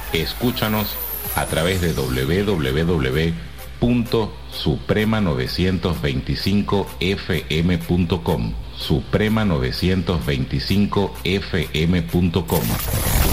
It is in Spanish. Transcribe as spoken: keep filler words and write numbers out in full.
Escúchanos a través de doble u doble u doble u punto suprema novecientos veinticinco f m punto com, suprema novecientos veinticinco f m punto com.